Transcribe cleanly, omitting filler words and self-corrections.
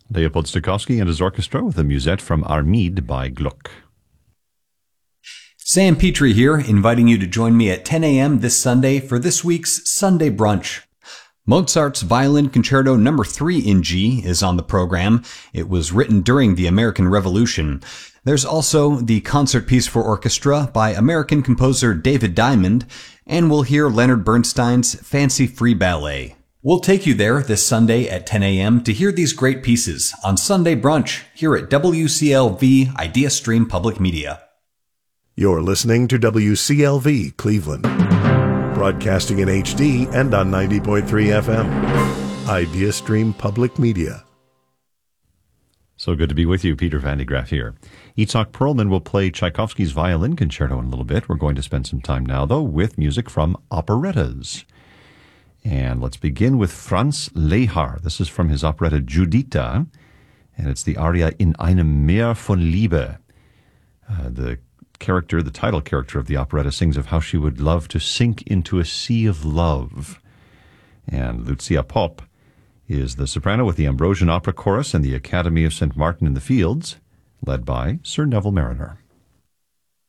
Leopold Stokowski and his orchestra with a musette from Armide by Gluck. Sam Petrie here, inviting you to join me at 10 a.m. this Sunday for this week's Sunday Brunch. Mozart's Violin Concerto No. 3 in G is on the program. It was written during the American Revolution. There's also the concert piece for orchestra by American composer David Diamond, and we'll hear Leonard Bernstein's Fancy Free Ballet. We'll take you there this Sunday at 10 a.m. to hear these great pieces on Sunday Brunch here at WCLV Idea Stream Public Media. You're listening to WCLV Cleveland, broadcasting in HD and on 90.3 FM. Idea Stream Public Media. So good to be with you, Peter Van de Graaff here. Itzhak Perlman will play Tchaikovsky's Violin Concerto in a little bit. We're going to spend some time now, though, with music from operettas. And let's begin with Franz Lehar. This is from his operetta Giuditta, and it's the aria In einem Meer von Liebe. The title character of the operetta sings of how she would love to sink into a sea of love. And Lucia Popp is the soprano with the Ambrosian Opera Chorus and the Academy of St. Martin in the Fields, led by Sir Neville Marriner.